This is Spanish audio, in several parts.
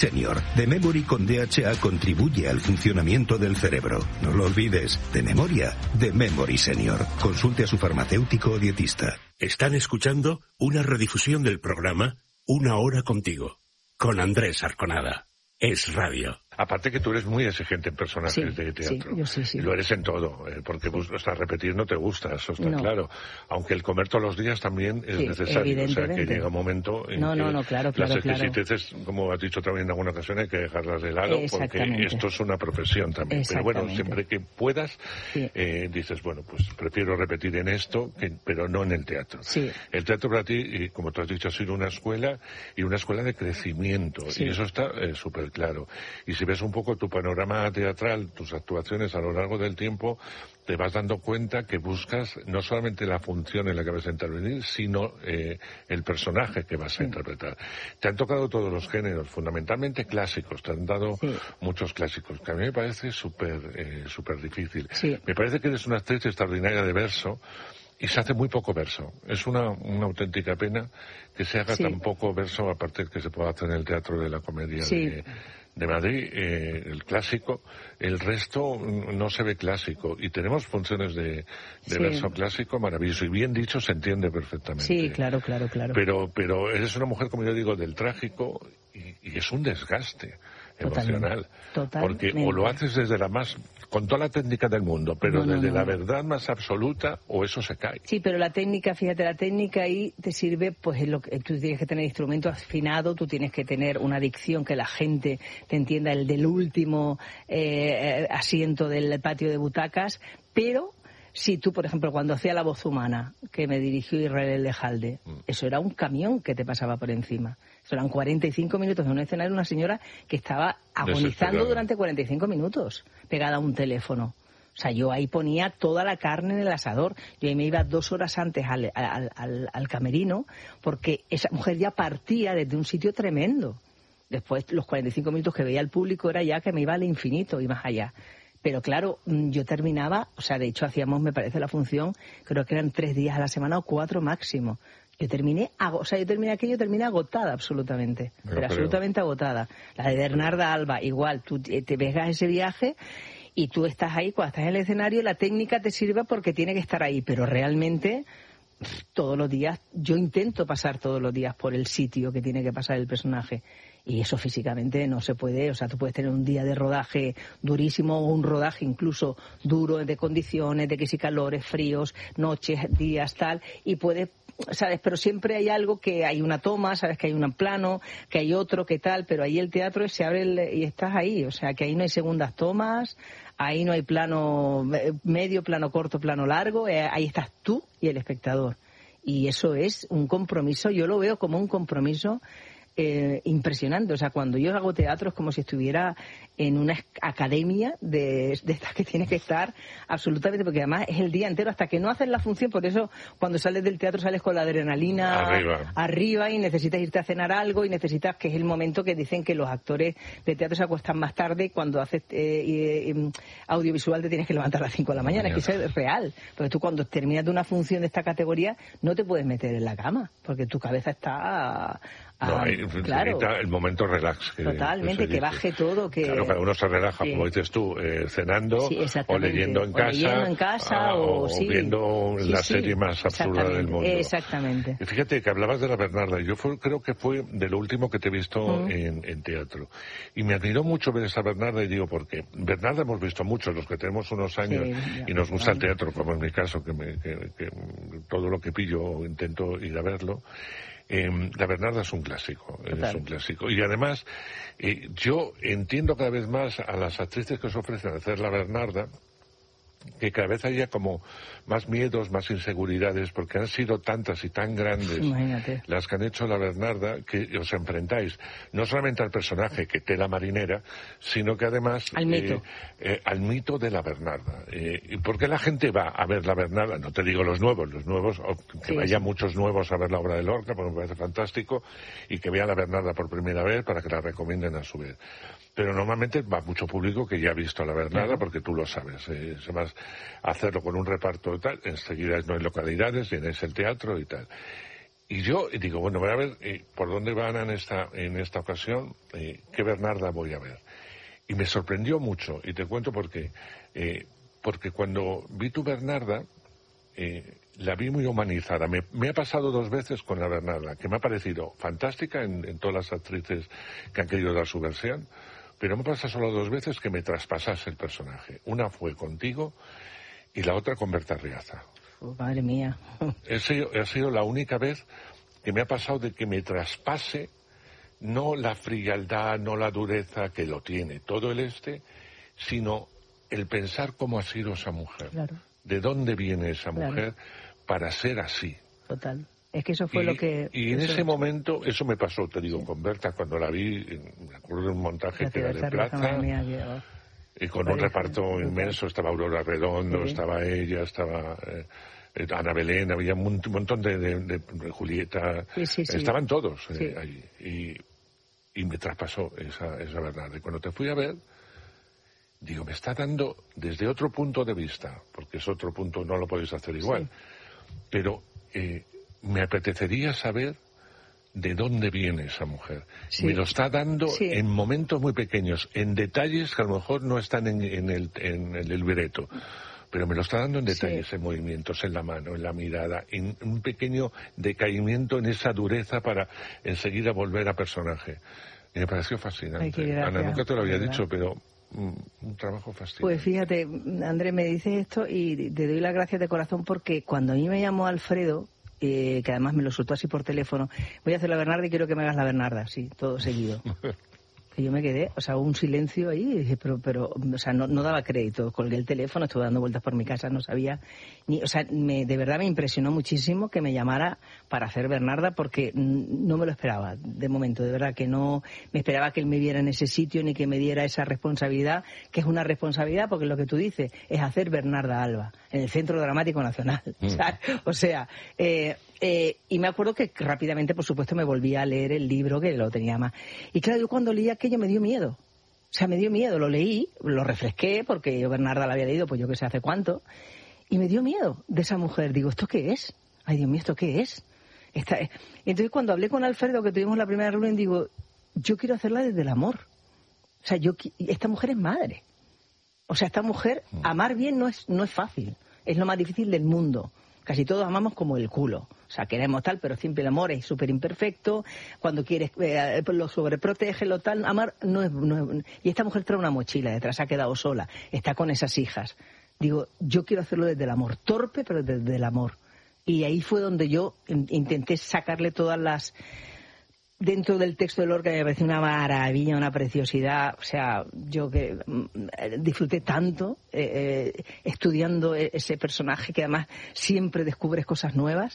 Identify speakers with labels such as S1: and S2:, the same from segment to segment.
S1: Senior, The Memory con DHA contribuye al funcionamiento del cerebro. No lo olvides, de memoria, The Memory Senior. Consulte a su farmacéutico o dietista.
S2: Están escuchando una redifusión del programa Una Hora Contigo, con Andrés Arconada. Es Radio.
S3: Aparte que tú eres muy exigente en personajes de teatro.
S4: Sí, yo sí.
S3: Y lo eres en todo, porque repetir no te gusta, eso está claro. Aunque el comer todos los días también es necesario. O sea, que llega un momento en que
S4: claro,
S3: las exquisiteces, como has dicho también en alguna ocasión, hay que dejarlas de lado, porque esto es una profesión también. Pero bueno, siempre que puedas, dices, bueno, pues prefiero repetir en esto, pero no en el teatro.
S4: Sí.
S3: El teatro para ti, como tú has dicho, ha sido una escuela, y una escuela de crecimiento. Sí. Y eso está súper claro. Y si ves un poco tu panorama teatral, tus actuaciones a lo largo del tiempo, te vas dando cuenta que buscas no solamente la función en la que vas a intervenir, sino el personaje que vas a interpretar. Te han tocado todos los géneros, fundamentalmente clásicos, te han dado muchos clásicos, que a mí me parece súper difícil.
S4: Sí.
S3: Me parece que eres una actriz extraordinaria de verso, y se hace muy poco verso. Es una auténtica pena que se haga tan poco verso, aparte que se pueda hacer en el Teatro de la Comedia de Madrid, el clásico. El resto no se ve clásico. Y tenemos funciones de verso clásico maravilloso. Y bien dicho, se entiende perfectamente.
S4: Sí, claro.
S3: Pero eres una mujer, como yo digo, del trágico, y es un desgaste emocional.
S4: Totalmente.
S3: Porque o lo haces desde con toda la técnica del mundo, pero desde la verdad más absoluta, o eso se cae.
S4: Sí, pero la técnica ahí te sirve, pues tú tienes que tener instrumento afinado, tú tienes que tener una dicción que la gente te entienda, el del último asiento del patio de butacas, pero si tú, por ejemplo, cuando hacía La Voz Humana, que me dirigió Israel Lejalde, eso era un camión que te pasaba por encima. Eso eran 45 minutos de un escenario de una señora que estaba agonizando durante 45 minutos, pegada a un teléfono. O sea, yo ahí ponía toda la carne en el asador. Yo ahí me iba 2 horas antes al camerino, porque esa mujer ya partía desde un sitio tremendo. Después, los 45 minutos que veía el público era ya que me iba al infinito y más allá. Pero claro, yo terminaba, o sea, de hecho hacíamos, me parece, la función, creo que eran 3 días a la semana o 4 máximo. Yo terminé agotada absolutamente, pero absolutamente agotada. La de Bernarda Alba, igual, tú te veas ese viaje y tú estás ahí, cuando estás en el escenario, la técnica te sirve porque tiene que estar ahí, pero realmente todos los días, yo intento pasar todos los días por el sitio que tiene que pasar el personaje. Y eso físicamente no se puede, o sea, tú puedes tener un día de rodaje durísimo o un rodaje incluso duro de condiciones, de que si calores, fríos, noches, días, tal, y puedes, ¿sabes? Pero siempre hay algo, que hay una toma, ¿sabes? Que hay un plano, que hay otro, que tal, pero ahí el teatro se abre y estás ahí, o sea, que ahí no hay segundas tomas, ahí no hay plano medio, plano corto, plano largo, ahí estás tú y el espectador. Y eso es un compromiso, yo lo veo como un compromiso impresionante. O sea, cuando yo hago teatro es como si estuviera en una academia de estas que tienes que estar absolutamente, porque además es el día entero hasta que no haces la función. Por eso cuando sales del teatro sales con la adrenalina arriba y necesitas irte a cenar algo, y necesitas, que es el momento que dicen que los actores de teatro se acuestan más tarde. Cuando haces audiovisual te tienes que levantar a las 5 de la mañana. Es que eso es real, porque tú cuando terminas de una función de esta categoría no te puedes meter en la cama porque tu cabeza está claro,
S3: el momento relax.
S4: Totalmente, que baje todo.
S3: Claro, cada uno se relaja, como dices tú, cenando, o leyendo en casa, o viendo la serie más absurda del mundo.
S4: Exactamente.
S3: Y fíjate que hablabas de la Bernarda. Yo creo que fue de lo último que te he visto en teatro. Y me admiró mucho ver esa Bernarda, y digo, porque Bernarda hemos visto muchos, los que tenemos unos años y nos gusta el teatro, como en mi caso, que todo lo que pillo intento ir a verlo. La Bernarda es un clásico, y además yo entiendo cada vez más a las actrices que os ofrecen hacer la Bernarda, que cada vez haya como más miedos, más inseguridades, porque han sido tantas y tan grandes las que han hecho la Bernarda, que os enfrentáis no solamente al personaje, que tela marinera, sino que además al mito de la Bernarda. ¿Por qué la gente va a ver la Bernarda? No te digo los nuevos, que vayan muchos nuevos a ver la obra de Lorca, porque me parece fantástico, y que vean la Bernarda por primera vez para que la recomienden a su vez. Pero normalmente va mucho público que ya ha visto a la Bernarda, porque tú lo sabes. Además, hacerlo con un reparto y tal, enseguida no hay localidades, llenáis el teatro y tal. Y yo digo, bueno, voy a ver por dónde van en esta ocasión, qué Bernarda voy a ver. Y me sorprendió mucho, y te cuento por qué. Porque cuando vi tu Bernarda, la vi muy humanizada. Me ha pasado 2 veces con la Bernarda, que me ha parecido fantástica en todas las actrices que han querido dar su versión, pero me pasa solo 2 veces que me traspasase el personaje. Una fue contigo y la otra con Berta Riaza.
S4: Madre mía.
S3: Ha sido la única vez que me ha pasado de que me traspase, no la frialdad, no la dureza que lo tiene todo el sino el pensar cómo ha sido esa mujer.
S4: Claro.
S3: De dónde viene esa mujer para ser así.
S4: Total. Es que eso fue lo que...
S3: Y en ese momento, eso me pasó, te digo, con Berta, cuando la vi, me acuerdo de un montaje que era de Plaza, y con un reparto inmenso, estaba Aurora Redondo, estaba ella, estaba Ana Belén, había un montón de Julieta, estaban todos allí. Y me traspasó esa verdad. Y cuando te fui a ver, digo, me está dando desde otro punto de vista, porque es otro punto, no lo podéis hacer igual, pero... me apetecería saber de dónde viene esa mujer. Sí. Me lo está dando en momentos muy pequeños, en detalles que a lo mejor no están en el libreto, pero me lo está dando en detalles, en movimientos, en la mano, en la mirada, en un pequeño decaimiento en esa dureza para enseguida volver a personaje. Y me pareció fascinante. Ana, nunca te lo había dicho, pero... un trabajo fascinante.
S4: Pues fíjate, Andrés, me dices esto y te doy las gracias de corazón porque cuando a mí me llamó Alfredo, que además me lo soltó así por teléfono, voy a hacer la Bernarda y quiero que me hagas la Bernarda, sí, todo seguido. Que yo me quedé, o sea, un silencio ahí, y dije, pero, o sea, no daba crédito, colgué el teléfono, estuve dando vueltas por mi casa, no sabía ni, o sea, de verdad me impresionó muchísimo que me llamara para hacer Bernarda porque no me lo esperaba, de momento, de verdad que no me esperaba que él me viera en ese sitio ni que me diera esa responsabilidad, que es una responsabilidad porque lo que tú dices es hacer Bernarda Alba en el Centro Dramático Nacional, ¿sabes? O sea, y me acuerdo que rápidamente, por supuesto, me volví a leer el libro que lo tenía más. Y claro, yo cuando leí aquello me dio miedo. O sea, me dio miedo. Lo leí, lo refresqué, porque yo Bernarda la había leído, pues yo que sé hace cuánto. Y me dio miedo de esa mujer. Digo, ¿esto qué es? Ay, Dios mío, ¿esto qué es? Entonces, cuando hablé con Alfredo, que tuvimos la primera reunión, digo, yo quiero hacerla desde el amor. O sea, esta mujer es madre. O sea, esta mujer, amar bien no es fácil. Es lo más difícil del mundo. Casi todos amamos como el culo. O sea, queremos tal, pero siempre el amor es súper imperfecto. Cuando quieres, lo sobreprotege, lo tal. Amar no es... Y esta mujer trae una mochila detrás, ha quedado sola. Está con esas hijas. Digo, yo quiero hacerlo desde el amor. Torpe, pero desde el amor. Y ahí fue donde yo intenté sacarle todas las... Dentro del texto de Lorca me pareció una maravilla, una preciosidad. O sea, yo que disfruté tanto estudiando ese personaje que además siempre descubres cosas nuevas.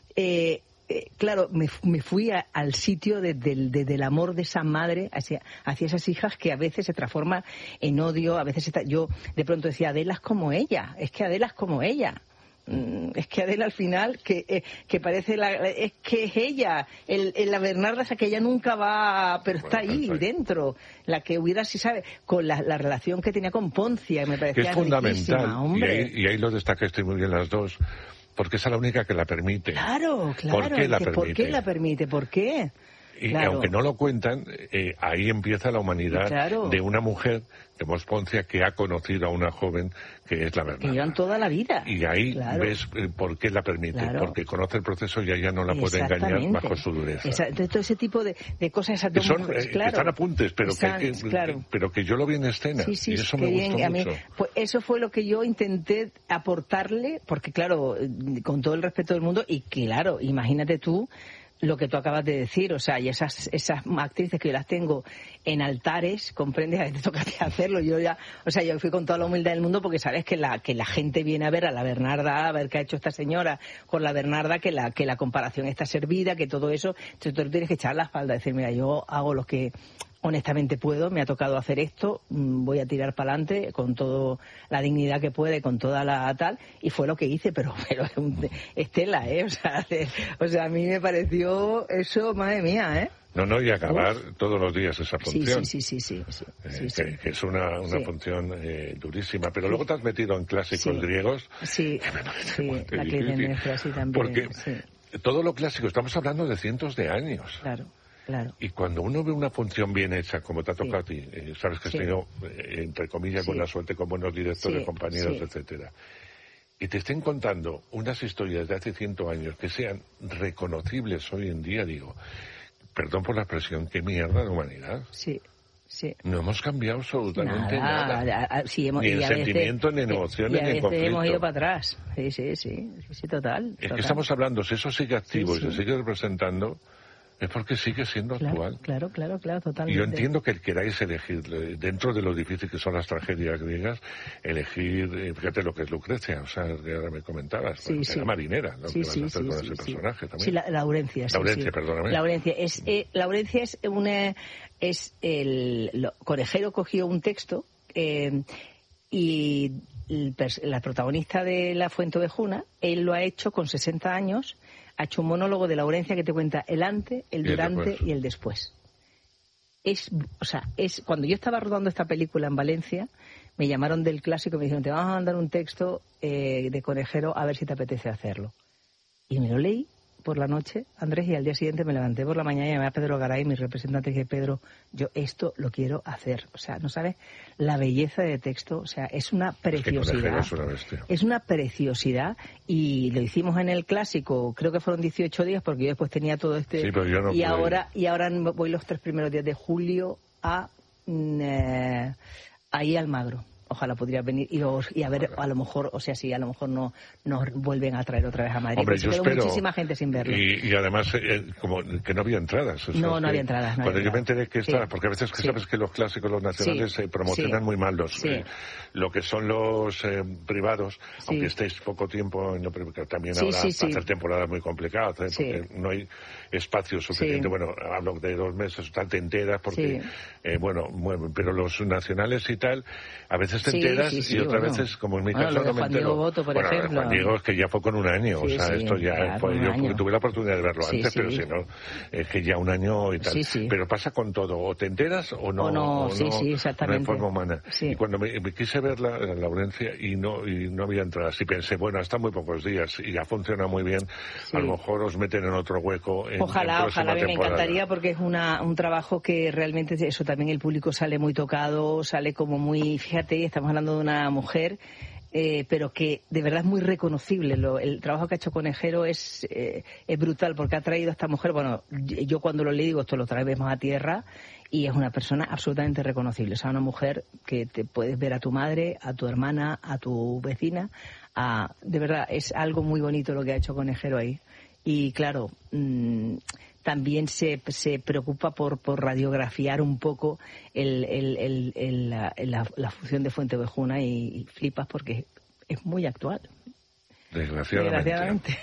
S4: Claro, me fui al sitio del amor de esa madre hacia esas hijas que a veces se transforman en odio. A veces yo de pronto decía, Adela es como ella, es que Adela es como ella. Es que Adela al final que parece es que es ella la Bernarda esa que ella nunca va, pero está ahí dentro, la que hubiera, si sabe, con la relación que tenía con Poncia, me parecía
S3: que es fundamental,
S4: hombre.
S3: y ahí lo destacaste muy bien las dos, porque es la única que la permite.
S4: Claro.
S3: ¿Por qué la
S4: permite? ¿Por qué?
S3: Y aunque no lo cuentan, ahí empieza la humanidad de una mujer como es Poncia, que ha conocido a una joven que es la Bernarda.
S4: Que llevan toda la vida.
S3: Y ahí ves por qué la permite, porque conoce el proceso y ella no la puede engañar bajo su dureza.
S4: Entonces, todo ese tipo de cosas, esas dos mujeres,
S3: que están apuntes, pero pero que yo lo vi en escena, y eso me gustó mucho.
S4: Pues eso fue lo que yo intenté aportarle, porque claro, con todo el respeto del mundo, y claro, imagínate tú lo que tú acabas de decir, o sea, y esas actrices que yo las tengo en altares, comprendes, a veces toca hacerlo, yo fui con toda la humildad del mundo porque sabes que la gente viene a ver a la Bernarda, a ver qué ha hecho esta señora con la Bernarda, que la comparación está servida, que todo eso, entonces tú tienes que echar la espalda, decir, mira, yo hago lo que honestamente puedo, me ha tocado hacer esto, voy a tirar para adelante con toda la dignidad que puede, con toda la tal, y fue lo que hice, pero es tela, o sea, a mí me pareció eso, madre mía,
S3: No, y acabar todos los días esa función.
S4: Sí.
S3: Que es una función durísima. Pero luego te has metido en clásicos griegos.
S4: Sí, la Clitemnestra, sí, también.
S3: Porque todo lo clásico, estamos hablando de cientos de años.
S4: Claro. Claro.
S3: Y cuando uno ve una función bien hecha, como te ha tocado a ti, sabes que has tenido, entre comillas, buena suerte con buenos directores, compañeros, etcétera, y te estén contando unas historias de hace 100 años que sean reconocibles hoy en día, digo, perdón por la expresión, qué mierda de humanidad.
S4: Sí.
S3: No hemos cambiado absolutamente nada.
S4: Ni
S3: en sentimiento, ni en emociones, ni en conflicto.
S4: Hemos ido para atrás. Sí, total.
S3: Es que estamos hablando, si eso sigue activo y se sigue representando, es porque sigue siendo actual.
S4: Claro, totalmente.
S3: Y yo entiendo que queráis elegir, dentro de lo difícil que son las tragedias griegas, elegir, fíjate lo que es Lucrecia, o sea, que ahora me comentabas, era marinera, ¿no? ¿Qué vas a hacer con ese personaje también?
S4: Sí, Laurencia.
S3: Laurencia, perdóname.
S4: Laurencia Conejero cogió un texto y la protagonista de La Fuenteovejuna, él lo ha hecho con 60 años. Ha hecho un monólogo de Laurencia que te cuenta el antes, el durante y el después. Cuando yo estaba rodando esta película en Valencia, me llamaron del Clásico y me dijeron, te vamos a mandar un texto de Conejero a ver si te apetece hacerlo. Y me lo leí por la noche, Andrés, y al día siguiente me levanté por la mañana y llamé a Pedro Garay, mi representante, y dije, Pedro, yo esto lo quiero hacer. O sea, no sabes la belleza de texto, o sea, es una preciosidad. Es una preciosidad y lo hicimos en el Clásico, creo que fueron 18 días porque yo después tenía todo este...
S3: Sí, pero yo no pude.
S4: Ahora voy los 3 primeros días de julio ahí al Magro. Ojalá pudiera venir y a ver, a lo mejor, a lo mejor no nos vuelven a traer otra vez a Madrid.
S3: Hombre, yo espero,
S4: muchísima gente sin verlo.
S3: Y además, como que no había entradas.
S4: No había entradas.
S3: Cuando yo me enteré que estaba, porque a veces sabes que los clásicos, los nacionales, se promocionan muy mal lo que son los privados, aunque estéis poco tiempo, también ahora hacer temporadas muy complicadas, porque no hay espacio suficiente. Bueno, hablo de 2 meses, te enteras, porque, pero los nacionales y tal, a veces te enteras y otras veces, como en mi caso, no me entero.
S4: Boto, por ejemplo.
S3: Juan Diego es que ya fue con 1 año, esto ya fue, yo porque tuve la oportunidad de verlo antes, pero si no, es que ya 1 año y tal. Pero pasa con todo, o te enteras o no,
S4: exactamente.
S3: No hay forma humana. Y cuando me quise ver la Laurencia y no había entradas, y pensé, bueno, hasta muy pocos días y ya funciona muy bien, a lo mejor os meten en otro hueco
S4: Ojalá, me encantaría, porque es un trabajo que realmente, eso también el público sale muy tocado, sale como muy, fíjate, estamos hablando de una mujer, pero que de verdad es muy reconocible. El trabajo que ha hecho Conejero es brutal, porque ha traído a esta mujer, yo cuando lo leí digo, esto lo traemos a tierra, y es una persona absolutamente reconocible. O sea, una mujer que te puedes ver a tu madre, a tu hermana, a tu vecina, de verdad, es algo muy bonito lo que ha hecho Conejero ahí. Y claro, también se preocupa por radiografiar un poco la función de Fuenteovejuna y flipas porque es muy actual.
S3: Desgraciadamente.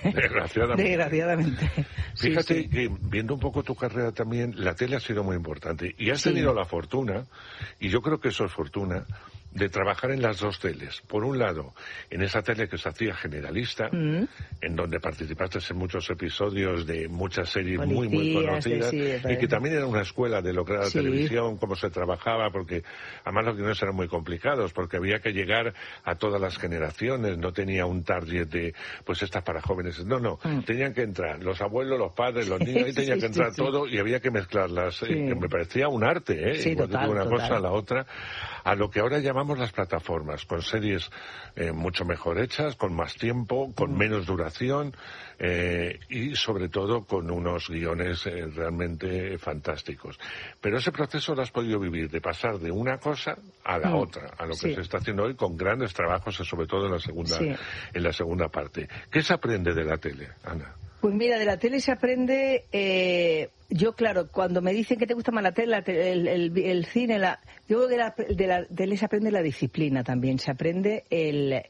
S3: Fíjate que viendo un poco tu carrera también, la tele ha sido muy importante y has tenido la fortuna, y yo creo que eso es fortuna, de trabajar en las 2 teles. Por un lado, en esa tele que se hacía generalista, en donde participaste en muchos episodios de muchas series muy conocidas, y que también era una escuela de lo que era la televisión, cómo se trabajaba, porque además los guiones eran muy complicados, porque había que llegar a todas las generaciones, no tenía un target de, pues estas para jóvenes, tenían que entrar los abuelos, los padres, los niños, ahí tenía que entrar todo, y había que mezclarlas, que me parecía un arte, igual de una cosa a la otra, a lo que ahora llamamos las plataformas, con series mucho mejor hechas, con más tiempo, con menos duración, y sobre todo con unos guiones realmente fantásticos. Pero ese proceso lo has podido vivir, de pasar de una cosa a la otra, a lo que se está haciendo hoy con grandes trabajos, sobre todo en la segunda parte. ¿Qué se aprende de la tele, Ana?
S4: Pues mira, de la tele se aprende, yo claro, cuando me dicen que te gusta más la tele, el cine, yo creo que de la tele se aprende la disciplina también, se aprende el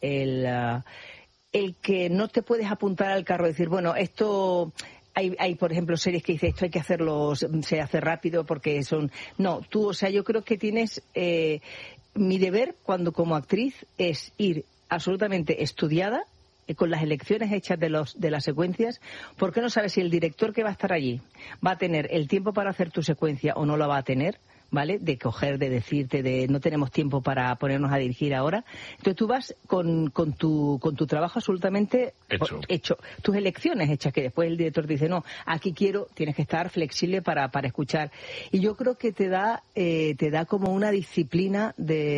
S4: que no te puedes apuntar al carro y decir, bueno, esto... Hay, por ejemplo, series que dicen esto hay que hacerlo, se hace rápido porque son... No, tú, o sea, yo creo que tienes... mi deber como actriz es ir absolutamente estudiada, con las elecciones hechas de las secuencias, porque no sabes si el director que va a estar allí va a tener el tiempo para hacer tu secuencia o no la va a tener, ¿vale? De coger, de decirte, de no tenemos tiempo para ponernos a dirigir ahora. Entonces tú vas con tu trabajo absolutamente hecho, tus elecciones hechas, que después el director te dice, no, aquí tienes que estar flexible para escuchar. Y yo creo que te da como una disciplina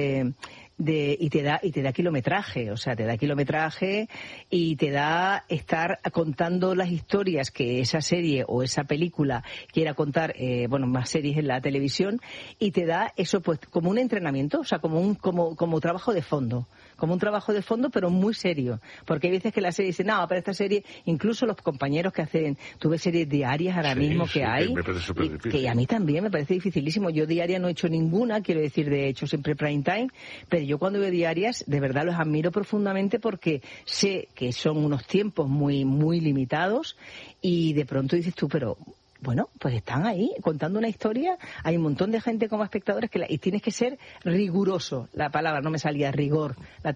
S4: y te da kilometraje, o sea, te da kilometraje y te da estar contando las historias que esa serie o esa película quiera contar, más series en la televisión, y te da eso pues como un entrenamiento, o sea, como trabajo de fondo, pero muy serio, porque hay veces que la serie dice, no, pero esta serie, incluso los compañeros que hacen, tú ves series diarias ahora mismo que hay,
S3: me parece súper difícil.
S4: Que a mí también me parece dificilísimo. Yo diaria no he hecho ninguna, quiero decir, de hecho siempre prime time, pero yo cuando veo diarias, de verdad los admiro profundamente porque sé que son unos tiempos muy, muy limitados y de pronto dices tú, pero bueno, pues están ahí contando una historia, hay un montón de gente como espectadores y tienes que ser riguroso, la palabra no me salía, rigor, la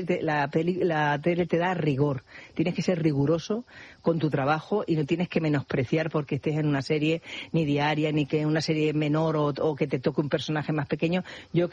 S4: tele te da rigor, tienes que ser riguroso con tu trabajo y no tienes que menospreciar porque estés en una serie ni diaria, ni que en una serie menor o que te toque un personaje más pequeño. Yo creo que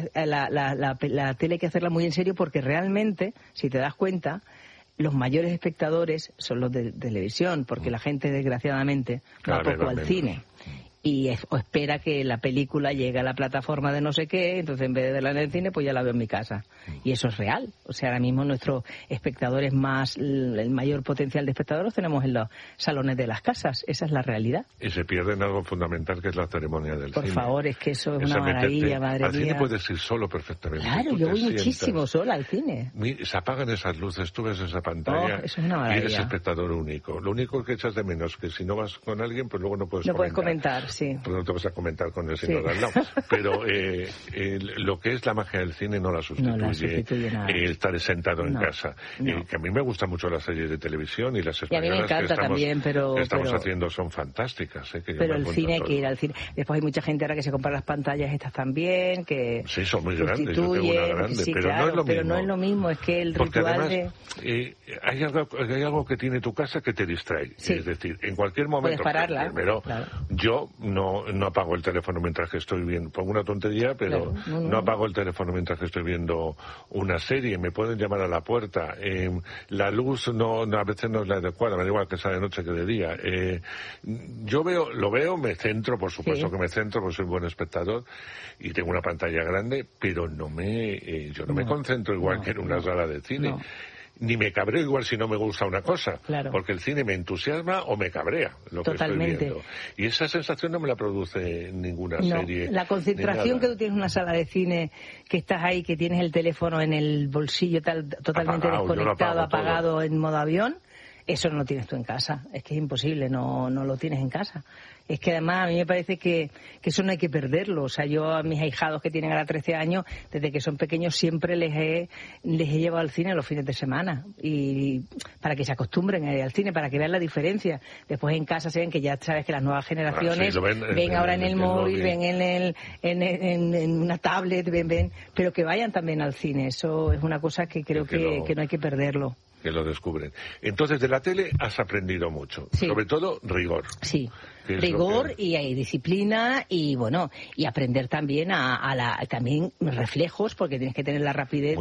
S4: la tele hay que hacerla muy en serio porque realmente, si te das cuenta, los mayores espectadores son los de televisión, porque la gente, desgraciadamente, va poco al cine. O espera que la película llegue a la plataforma de no sé qué, entonces en vez de verla en el cine, pues ya la veo en mi casa. Y eso es real. O sea, ahora mismo nuestros espectadores el mayor potencial de espectadores tenemos en los salones de las casas. Esa es la realidad.
S3: Y se pierden algo fundamental que es la ceremonia del cine.
S4: Por favor, es que eso es una maravilla, madre mía.
S3: Al cine puedes ir solo perfectamente.
S4: Claro, yo voy muchísimo sola al cine.
S3: Se apagan esas luces, tú ves esa pantalla
S4: eso es una maravilla.
S3: Y eres espectador único. Lo único que echas de menos que si no vas con alguien, pues luego no puedes
S4: comentar. Sí.
S3: Pues no te vas a comentar con el señor de al lado. Pero lo que es la magia del cine no la sustituye
S4: nada.
S3: Estar sentado en casa. Que a mí me gustan mucho las series de televisión y las españolas
S4: y a mí me encanta
S3: que estamos haciendo son fantásticas.
S4: Pero el cine hay que ir al cine. Después hay mucha gente ahora que se compra las pantallas estas también, que
S3: sí, son muy grandes. Yo tengo una grande,
S4: sí,
S3: pero
S4: claro,
S3: no es lo mismo.
S4: Pero no es lo mismo, es que el
S3: porque
S4: ritual
S3: además, hay algo que tiene tu casa que te distrae.
S4: Sí.
S3: Es decir, en cualquier momento.
S4: Puedes pararla.
S3: Pero
S4: claro.
S3: Yo no apago el teléfono mientras que estoy viendo. Pongo una tontería, pero
S4: claro,
S3: no apago el teléfono mientras que estoy viendo una serie. Me pueden llamar a la puerta. La luz a veces no es la adecuada. Me da igual que sea de noche que de día. Yo lo veo, me centro, por supuesto que me centro, porque soy un buen espectador y tengo una pantalla grande, pero yo no me concentro igual que en una sala de cine.
S4: No.
S3: Ni me cabreo igual si no me gusta una cosa,
S4: claro.
S3: Porque el cine me entusiasma o me cabrea lo
S4: Totalmente.
S3: que estoy viendo. Y esa sensación no me la produce ninguna serie.
S4: La concentración que tú tienes en una sala de cine, que estás ahí, que tienes el teléfono en el bolsillo totalmente desconectado, apagado en modo avión, eso no lo tienes tú en casa. Es que es imposible, no lo tienes en casa. Es que además a mí me parece que eso no hay que perderlo. O sea, yo a mis ahijados que tienen ahora 13 años, desde que son pequeños siempre les he llevado al cine los fines de semana. Y para que se acostumbren a ir al cine, para que vean la diferencia. Después en casa se ven que ya sabes que las nuevas generaciones ven ahora en el móvil, ven en una tablet, ven, pero que vayan también al cine. Eso es una cosa que creo que no hay que perderlo.
S3: Que lo descubren. Entonces, de la tele has aprendido mucho.
S4: Sí.
S3: Sobre todo, rigor.
S4: Sí. Rigor y disciplina y y aprender también también reflejos, porque tienes que tener la rapidez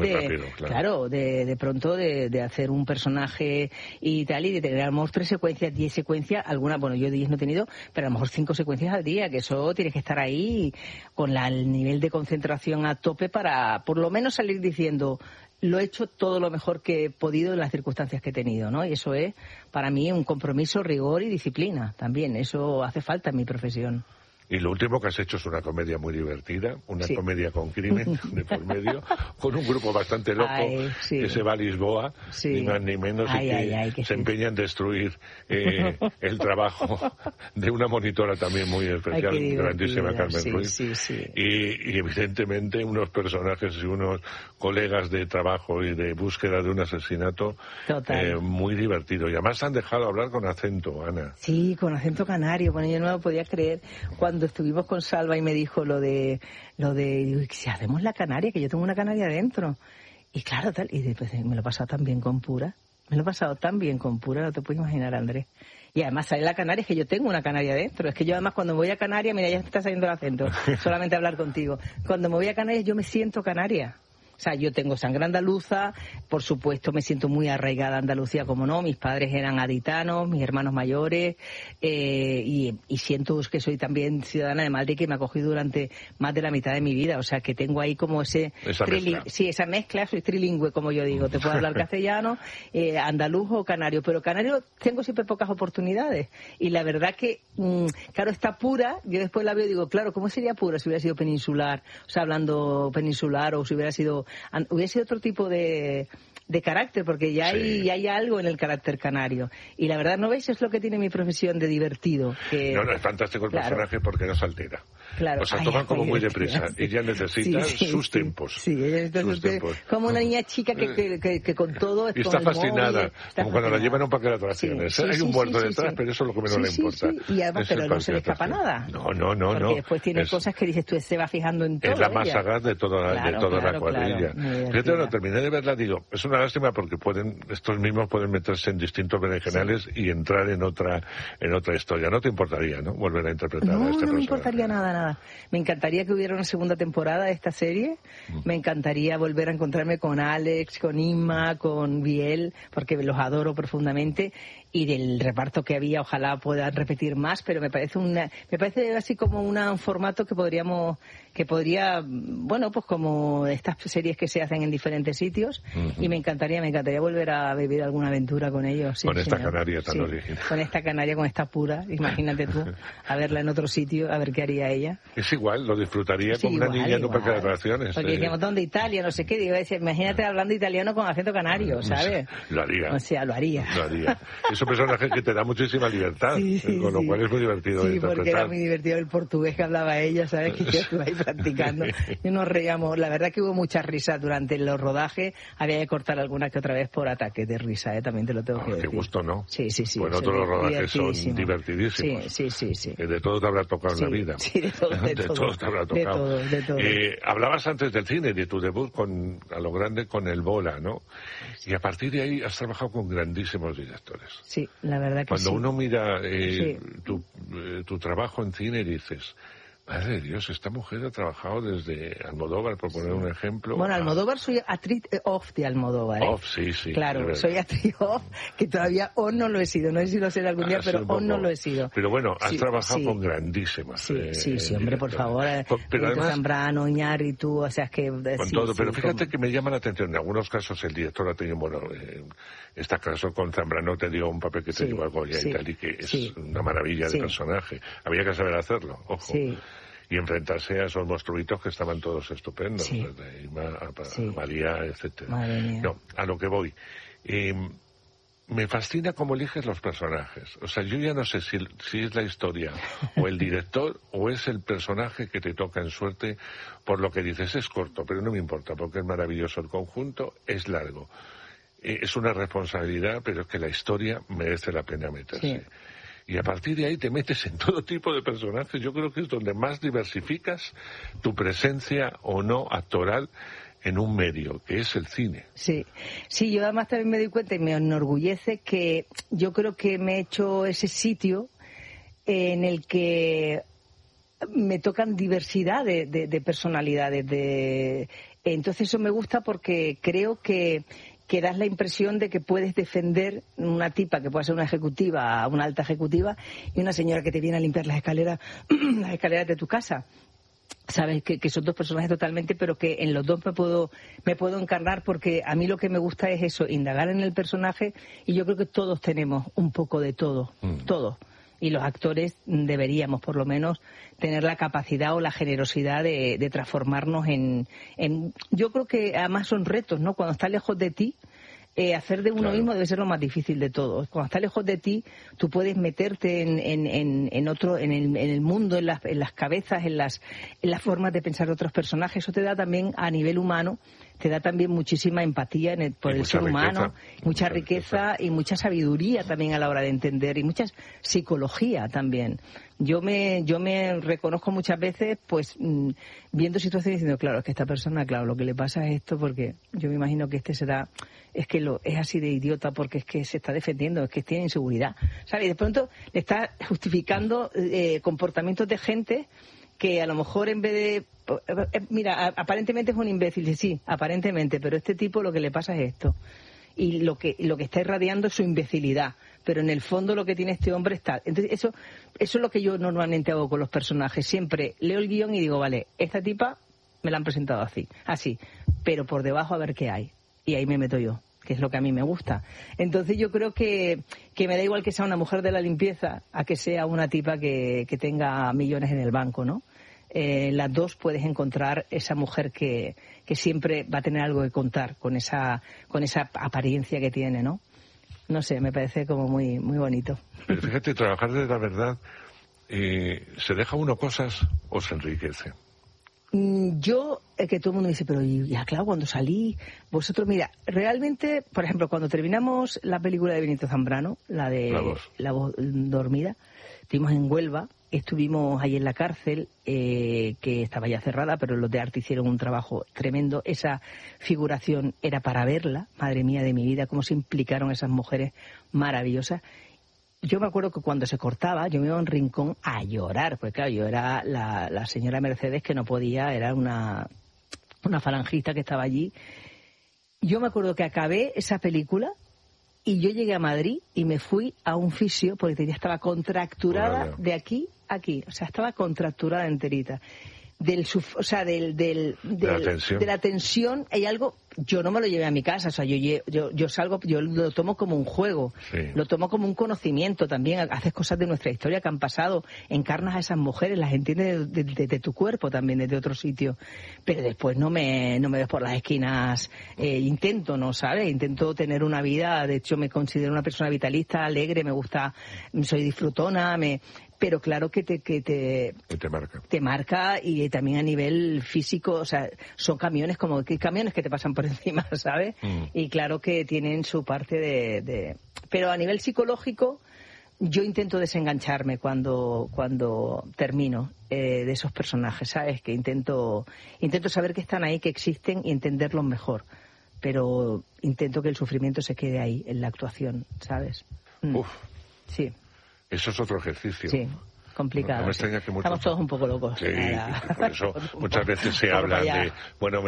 S4: de pronto de hacer un personaje y tal, y de tener a lo mejor 3 secuencias, 10 secuencias, yo 10 no he tenido, pero a lo mejor 5 secuencias al día, que eso tienes que estar ahí con el nivel de concentración a tope para por lo menos salir diciendo lo he hecho todo lo mejor que he podido en las circunstancias que he tenido, ¿no? Y eso es, para mí, un compromiso, rigor y disciplina también. Eso hace falta en mi profesión.
S3: Y lo último que has hecho es una comedia muy divertida, una comedia con crimen de por medio, con un grupo bastante loco que se va a Lisboa, ni más ni menos, y que se empeña en destruir el trabajo de una monitora también muy especial, grandísima Carmen Ruiz. Y evidentemente unos personajes y unos colegas de trabajo y de búsqueda de un asesinato muy divertido. Y además han dejado hablar con acento, Ana.
S4: Sí, con acento canario. Bueno, yo no lo podía creer cuando estuvimos con Salva y me dijo lo de si hacemos la canaria, que yo tengo una canaria dentro. Y claro, tal, y después me lo he pasado tan bien con Pura. Me lo he pasado tan bien con Pura, no te puedes imaginar, Andrés. Y además sale la canaria, es que yo tengo una canaria dentro. Es que yo además cuando me voy a Canarias, mira, ya te está saliendo el acento, solamente hablar contigo. Cuando me voy a Canarias yo me siento canaria. O sea, yo tengo sangre andaluza, por supuesto me siento muy arraigada a Andalucía, como no, mis padres eran gaditanos, mis hermanos mayores, y siento que soy también ciudadana de Madrid, que me ha acogido durante más de la mitad de mi vida, o sea, que tengo ahí como esa mezcla, soy trilingüe, como yo digo, te puedo hablar castellano, andaluz o canario, pero canario tengo siempre pocas oportunidades, y la verdad que, claro, está Pura, yo después la veo y digo, claro, ¿cómo sería Pura si hubiera sido peninsular, o sea, hablando peninsular, o si hubiera sido otro tipo de carácter, porque ya hay algo en el carácter canario. Y la verdad, ¿no veis? Es lo que tiene mi profesión de divertido. Que...
S3: No, es fantástico el personaje porque no se altera.
S4: Claro.
S3: O sea, toman como muy deprisa. Ella necesita sus tiempos.
S4: Sí, ella necesita como una niña chica que con todo...
S3: Y está fascinada, como cuando la llevan a un parque de atracciones. Hay un muerto detrás, pero eso es lo que menos le importa.
S4: Y además, pero no se le escapa nada.
S3: No.
S4: Porque después tiene cosas que dices, tú se va fijando en todo.
S3: Es la más sagaz de toda la cuadrilla. Fíjate, cuando terminé de verla, digo, es una lástima porque estos mismos pueden meterse en distintos berenjenales y entrar en otra historia. ¿No te importaría, no? Volver a interpretar a este personaje.
S4: No me importaría nada. Me encantaría que hubiera una segunda temporada de esta serie. Me encantaría volver a encontrarme con Alex, con Inma, con Biel, porque los adoro profundamente. Y del reparto que había, ojalá puedan repetir más, pero me parece así como un formato que podría, bueno, pues como estas series que se hacen en diferentes sitios, y me encantaría volver a vivir alguna aventura con ellos. Sí,
S3: con esta canaria tan original.
S4: Con esta canaria, con esta Pura, imagínate tú, a verla en otro sitio, a ver qué haría ella.
S3: Es igual, lo disfrutaría como una niña en un parque de atracciones.
S4: Porque decíamos, ¿dónde Italia? No sé qué, digo, imagínate hablando italiano con acento canario, ¿sabes?
S3: Lo haría.
S4: O sea, lo haría.
S3: Es un personaje que te da muchísima libertad, con lo cual es muy divertido de interpretar.
S4: Sí, porque era muy divertido el portugués que hablaba ella, ¿sabes? Que yo estuve ahí practicando. Y nos reíamos. La verdad que hubo mucha risa durante los rodajes. Había que cortar alguna que otra vez por ataques de risa, ¿eh? También te lo tengo que decir.
S3: Qué gusto, ¿no?
S4: Sí.
S3: Bueno, todos los rodajes son divertidísimos.
S4: Sí.
S3: De todo te habrá tocado en la vida.
S4: Sí, de todo te habrá tocado. De todo.
S3: Hablabas antes del cine, de tu debut a lo grande con El Bola, ¿no? Y a partir de ahí has trabajado con grandísimos directores.
S4: Sí, la verdad que
S3: Cuando uno mira tu trabajo en cine, dices, madre de Dios, esta mujer ha trabajado desde Almodóvar, por poner un ejemplo.
S4: Bueno, Almodóvar, soy actriz off de Almodóvar.
S3: Off, sí.
S4: Claro, soy actriz off, que todavía on no lo he sido. No sé si lo seré algún día, pero on no lo he sido.
S3: Pero bueno, has trabajado con grandísimas.
S4: Sí, hombre, por favor.
S3: Pero además,
S4: Zambrano, Iñárritu, o sea, es que...
S3: Con todo, pero fíjate que me llama la atención. En algunos casos el director ha tenido, este caso con Zambrano te dio un papel que te llevó a Goya y tal, y que es una maravilla de personaje. Había que saber hacerlo, ojo. Y enfrentarse a esos monstruitos que estaban todos estupendos, desde Irma a María, etcétera. No, a lo que voy. Me fascina cómo eliges los personajes. O sea, yo ya no sé si es la historia o el director o es el personaje que te toca en suerte. Por lo que dices, es corto, pero no me importa porque es maravilloso el conjunto, es largo. Es una responsabilidad, pero es que la historia merece la pena meterse. Y a partir de ahí te metes en todo tipo de personajes. Yo creo que es donde más diversificas tu presencia o no actoral en un medio, que es el cine. Sí,
S4: yo además también me doy cuenta y me enorgullece que yo creo que me he hecho ese sitio en el que me tocan diversidad de personalidades. Entonces eso me gusta porque creo que das la impresión de que puedes defender una tipa que pueda ser una ejecutiva, una alta ejecutiva, y una señora que te viene a limpiar las escaleras de tu casa. Sabes que son dos personajes totalmente, pero que en los dos me puedo encarnar, porque a mí lo que me gusta es eso, indagar en el personaje, y yo creo que todos tenemos un poco de todo, todos. Y los actores deberíamos, por lo menos, tener la capacidad o la generosidad de transformarnos en... Yo creo que además son retos, ¿no? Cuando estás lejos de ti, hacer de uno mismo debe ser lo más difícil de todo. Cuando estás lejos de ti, tú puedes meterte en el mundo, en las cabezas, en las formas de pensar de otros personajes. Eso te da también, a nivel humano, te da también muchísima empatía por el ser humano, mucha riqueza y mucha sabiduría también a la hora de entender, y mucha psicología también. Yo me reconozco muchas veces, pues, viendo situaciones diciendo, claro, es que esta persona, claro, lo que le pasa es esto, porque yo me imagino que es así de idiota porque es que se está defendiendo, es que tiene inseguridad, ¿sabes? Y de pronto le está justificando comportamientos de gente que a lo mejor en vez de... Mira, aparentemente es un imbécil, sí, aparentemente, pero este tipo lo que le pasa es esto. Y lo que está irradiando es su imbecilidad, pero en el fondo lo que tiene este hombre está... Entonces eso es lo que yo normalmente hago con los personajes. Siempre leo el guión y digo, vale, esta tipa me la han presentado así, pero por debajo a ver qué hay. Y ahí me meto yo, que es lo que a mí me gusta. Entonces yo creo que me da igual que sea una mujer de la limpieza a que sea una tipa que tenga millones en el banco, ¿no? Las dos puedes encontrar esa mujer que siempre va a tener algo que contar con esa apariencia que tiene, ¿no? No sé, me parece como muy muy bonito.
S3: Pero fíjate, trabajar de la verdad, ¿se deja uno cosas o se enriquece?
S4: Yo, que todo el mundo dice, pero ya claro, cuando salí, vosotros, mira, realmente, por ejemplo, cuando terminamos la película de Benito Zambrano, la de La voz dormida, estuvimos en Huelva, estuvimos ahí en la cárcel, que estaba ya cerrada, pero los de arte hicieron un trabajo tremendo. Esa figuración era para verla, madre mía de mi vida, cómo se implicaron esas mujeres maravillosas. Yo me acuerdo que cuando se cortaba, yo me iba a un rincón a llorar, porque claro, yo era la señora Mercedes que no podía, era una falangista que estaba allí. Yo me acuerdo que acabé esa película y yo llegué a Madrid y me fui a un fisio porque ya estaba contracturada de aquí a aquí, o sea, estaba contracturada enterita. De la tensión hay algo, yo no me lo llevé a mi casa, o sea, yo salgo, yo lo tomo como un juego, lo tomo como un conocimiento también, haces cosas de nuestra historia que han pasado, encarnas a esas mujeres, las entiendes de tu cuerpo también, desde otro sitio, pero después no me ves por las esquinas, intento, ¿no sabes? Intento tener una vida, de hecho me considero una persona vitalista, alegre, me gusta, soy disfrutona, pero claro que te marca y también a nivel físico, o sea, son camiones que te pasan por encima, ¿sabes? Y claro que tienen su parte pero a nivel psicológico yo intento desengancharme cuando termino de esos personajes, ¿sabes? Que intento saber que están ahí, que existen y entenderlos mejor, pero intento que el sufrimiento se quede ahí en la actuación, ¿sabes? Sí.
S3: Eso es otro ejercicio.
S4: Sí, complicado.
S3: No me extraña que
S4: estamos todos un poco locos.
S3: Sí, por eso muchas veces se habla de, bueno,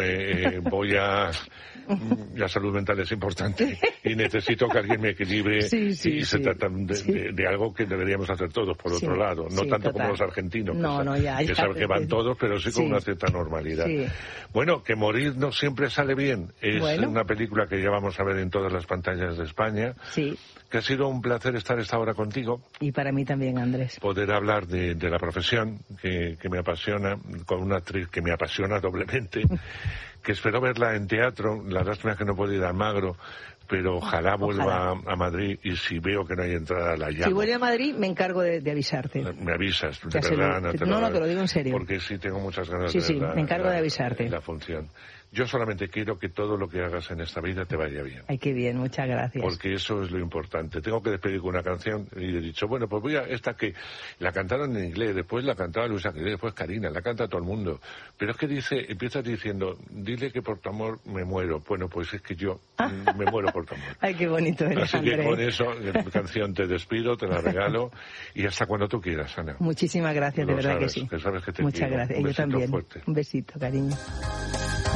S3: la salud mental es importante y necesito que alguien me equilibre y se trata de algo que deberíamos hacer todos, por otro lado. No tanto como los argentinos, que saben que van todos, pero sí con una cierta normalidad. Sí. Bueno, que morir no siempre sale bien. Es una película que ya vamos a ver en todas las pantallas de España. Sí. Que ha sido un placer estar esta hora contigo.
S4: Y para mí también, Andrés.
S3: Poder hablar de la profesión que me apasiona, con una actriz que me apasiona doblemente, que espero verla en teatro. La lástima es que no puedo ir a Almagro, pero ojalá vuelva a Madrid y si veo que no hay entrada la llamo.
S4: Si vuelve a Madrid me encargo de avisarte.
S3: Me avisas, de verdad.
S4: No, te lo digo en serio.
S3: Porque sí tengo muchas ganas
S4: de ver me encargo de avisarte.
S3: La función. Yo solamente quiero que todo lo que hagas en esta vida te vaya bien.
S4: Ay, qué bien, muchas gracias.
S3: Porque eso es lo importante. Tengo que despedir con una canción y he dicho, bueno, pues voy a esta que la cantaron en inglés, después la cantaba Luis Ángel, después Karina, la canta todo el mundo. Pero es que empiezas diciendo, dile que por tu amor me muero. Bueno, pues es que yo me muero por tu amor.
S4: Ay, qué bonito eres,
S3: Así
S4: Andrés.
S3: que con eso, canción te despido, te la regalo y hasta cuando tú quieras, Ana.
S4: Muchísimas gracias, de verdad que sí.
S3: Que sabes que te
S4: Muchas
S3: quiero.
S4: gracias, yo también.
S3: Fuerte.
S4: Un besito, cariño.